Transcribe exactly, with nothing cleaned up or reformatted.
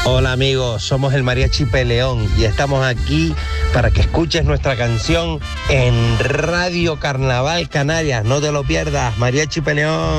Hola amigos, somos el Mariachi Peleón y estamos aquí para que escuches nuestra canción en Radio Carnaval Canarias. No te lo pierdas, Mariachi Peleón.